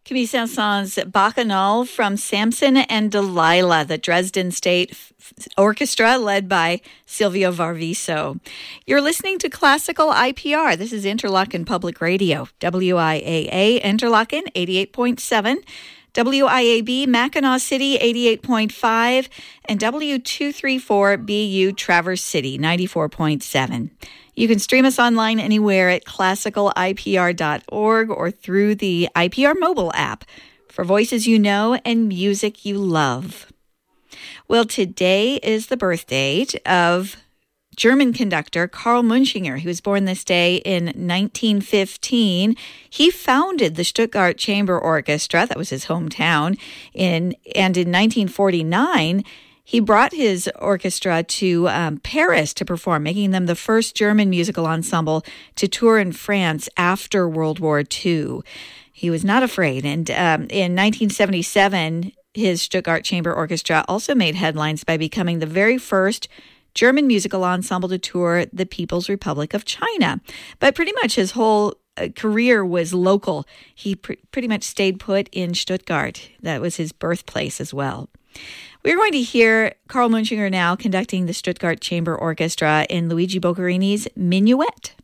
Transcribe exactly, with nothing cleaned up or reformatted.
Camille Saint-Saëns' Bacchanal from Samson and Delilah, the Dresden State F- Orchestra led by Silvio Varviso. You're listening to Classical I P R. This is Interlochen Public Radio, W I A A Interlochen eighty-eight point seven, W I A B Mackinac City eighty-eight point five, and W two thirty-four B U Traverse City ninety-four point seven. You can stream us online anywhere at classical I P R dot org or through the I P R mobile app for voices you know and music you love. Well, today is the birth date of German conductor Karl Munchinger, who was born this day in nineteen fifteen. He founded the Stuttgart Chamber Orchestra, that was his hometown, in and in nineteen forty-nine, he brought his orchestra to um, Paris to perform, making them the first German musical ensemble to tour in France after World War Two. He was not afraid, and um, in nineteen seventy-seven, his Stuttgart Chamber Orchestra also made headlines by becoming the very first German musical ensemble to tour the People's Republic of China. But pretty much his whole uh, career was local. He pr- pretty much stayed put in Stuttgart. That was his birthplace as well. We're going to hear Karl Munchinger now conducting the Stuttgart Chamber Orchestra in Luigi Boccherini's Minuet.